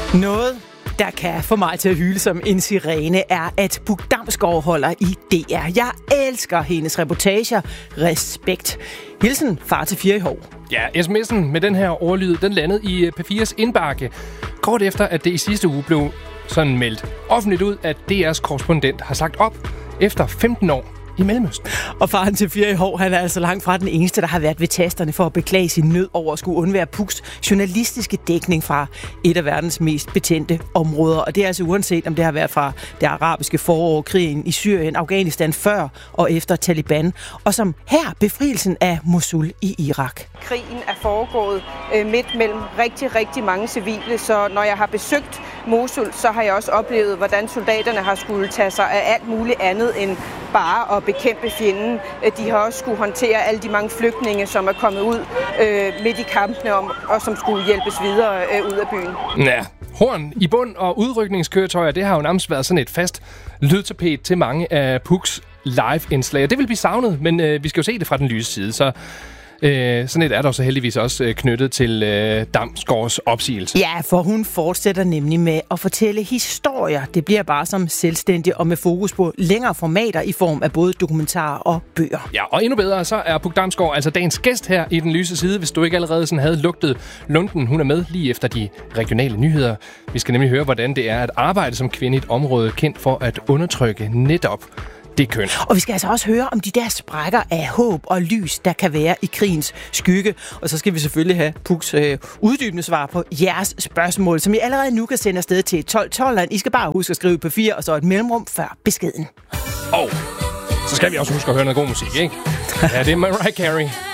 Noget, der kan få mig til at hyle som en sirene, er, at Puk Damsgaard holder i DR. Jeg elsker hendes reportager. Respekt. Hilsen, far til 4 i Hov. Ja, sms'en med den her ordlyd, den landede i P4's indbakke. Kort efter, at det i sidste uge blev sådan meldt offentligt ud, at DR's korrespondent har sagt op efter 15 år i Mellemøsten. Og faren til 4 i Hov, han er altså langt fra den eneste, der har været ved tasterne for at beklage sin nød over at skulle undvære Puks journalistiske dækning fra et af verdens mest betændte områder. Og det er altså uanset, om det har været fra det arabiske forår, krigen i Syrien, Afghanistan før og efter Taliban, og som her befrielsen af Mosul i Irak. Krigen er foregået midt mellem rigtig, rigtig mange civile, så når jeg har besøgt Mosul, så har jeg også oplevet, hvordan soldaterne har skulle tage sig af alt muligt andet end bare at bekæmpe fjenden. De har også skulle håndtere alle de mange flygtninge, som er kommet ud midt i kampene, og som skulle hjælpes videre ud af byen. Ja, horn i bund og udrykningskøretøjer, det har jo nærmest været sådan et fast lydtapet til mange af Puks live-indslag. Det vil blive savnet, men vi skal jo se det fra den lyse side, så sådan et er der så heldigvis også knyttet til Damsgaards opsigelse. Ja, for hun fortsætter nemlig med at fortælle historier. Det bliver bare som selvstændig og med fokus på længere formater i form af både dokumentarer og bøger. Ja, og endnu bedre, så er Puk Damsgaard altså dagens gæst her i den lyse side, hvis du ikke allerede sådan havde lugtet lunden. Hun er med lige efter de regionale nyheder. Vi skal nemlig høre, hvordan det er at arbejde som kvinde i et område kendt for at undertrykke netop det køn. Og vi skal altså også høre om de der sprækker af håb og lys, der kan være i krigens skygge. Og så skal vi selvfølgelig have Puks uddybende svar på jeres spørgsmål, som I allerede nu kan sende afsted til 1212. I skal bare huske at skrive på 4 og så et mellemrum før beskeden. Og så skal vi også huske at høre noget god musik, ikke? Ja, det er Mariah Carey.